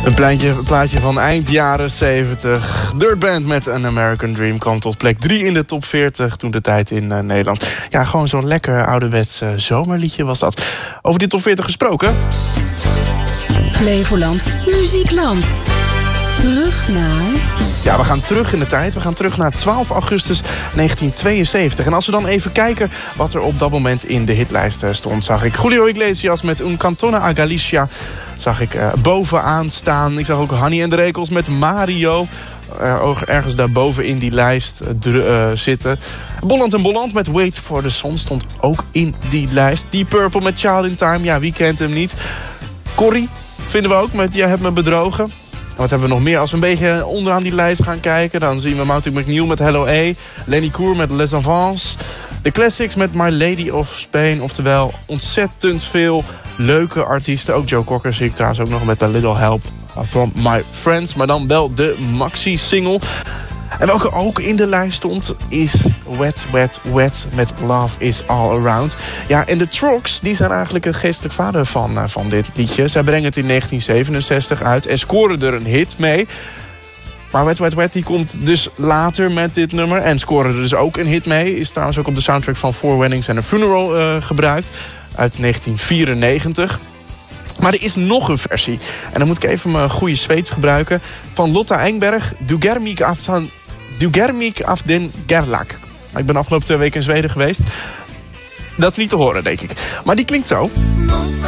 Een plaatje van eind jaren 70. Dirt Band met An American Dream kwam tot plek 3 in de top 40 toen de tijd in Nederland. Ja, gewoon zo'n lekker ouderwets zomerliedje was dat. Over die top 40 gesproken. Flevoland Muziekland. Terug naar... Ja, we gaan terug in de tijd. We gaan terug naar 12 augustus 1972. En als we dan even kijken wat er op dat moment in de hitlijst stond, zag ik Julio Iglesias met Un Cantona a Galicia. Zag ik bovenaan staan. Ik zag ook Hanny en de Rekels met Mario. Ergens daarboven in die lijst zitten. Bolland en Bolland met Wait for the Sun stond ook in die lijst. Deep Purple met Child in Time. Ja, wie kent hem niet? Corrie vinden we ook met Je hebt me bedrogen. Wat hebben we nog meer? Als we een beetje onderaan die lijst gaan kijken, dan zien we Martin McNeil met Hello A. Lenny Koer met Les Enfants. De Classics met My Lady of Spain. Oftewel ontzettend veel leuke artiesten. Ook Joe Cocker zie ik trouwens ook nog met A Little Help from My Friends. Maar dan wel de maxi-single. En welke ook in de lijst stond is Wet, Wet, Wet met Love is All Around. Ja, en de Trox, die zijn eigenlijk het geestelijk vader van dit liedje. Zij brengen het in 1967 uit en scoren er een hit mee. Maar Wet, Wet, Wet die komt dus later met dit nummer en scoren er dus ook een hit mee. Is trouwens ook op de soundtrack van Four Weddings and a Funeral gebruikt. Uit 1994. Maar er is nog een versie. En dan moet ik even mijn goede Zweeds gebruiken. Van Lotta Engberg, Du Germik af den Gerlach. Ik ben afgelopen 2 weken in Zweden geweest. Dat is niet te horen, denk ik. Maar die klinkt zo.